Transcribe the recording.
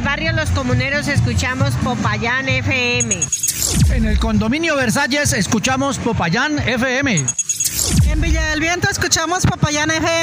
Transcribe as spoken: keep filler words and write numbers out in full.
barrio Los Comuneros escuchamos Popayán F M. En el condominio Versalles escuchamos Popayán F M. En Villa del Viento escuchamos Popayán F M.